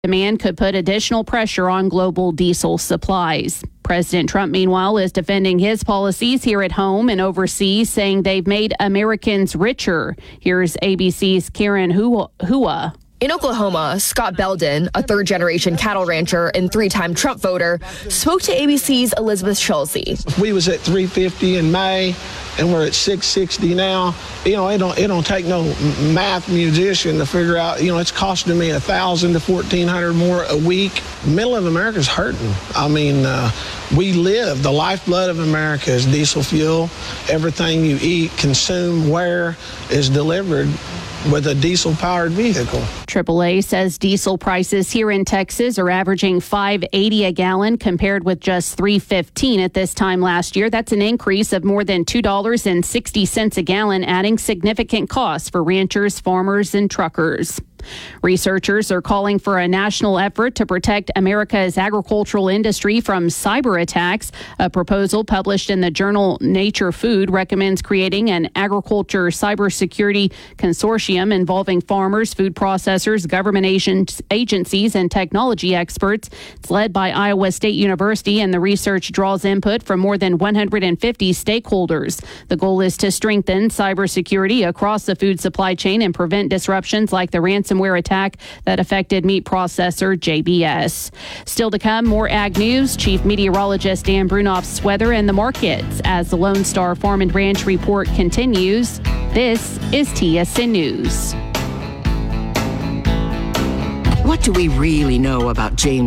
Demand could put additional pressure on global diesel supplies. President Trump, meanwhile, is defending his policies here at home and overseas, saying they've made Americans richer. Here's ABC's Karen Hua. In Oklahoma, Scott Belden, a third-generation cattle rancher and three-time Trump voter, spoke to ABC's Elizabeth Schulze. We was at $350 in May, and we're at $660 now. You know, it don't take no math musician to figure out. You know, it's costing me $1,000 to $1,400 more a week. Middle of America's hurting. I mean, we live. The lifeblood of America is diesel fuel. Everything you eat, consume, wear is delivered with a diesel-powered vehicle. AAA says diesel prices here in Texas are averaging $5.80 a gallon compared with just $3.15 at this time last year. That's an increase of more than $2.60 a gallon, adding significant costs for ranchers, farmers, and truckers. Researchers are calling for a national effort to protect America's agricultural industry from cyber attacks. A proposal published in the journal Nature Food recommends creating an agriculture cybersecurity consortium involving farmers, food processors, government agencies, and technology experts. It's led by Iowa State University, and the research draws input from more than 150 stakeholders. The goal is to strengthen cybersecurity across the food supply chain and prevent disruptions like the ransomware attack that affected meat processor JBS. Still to come, more ag news. Chief Meteorologist Dan Brunoff's weather and the markets as the Lone Star Farm and Ranch report continues. This is TSN News. What do we really know about James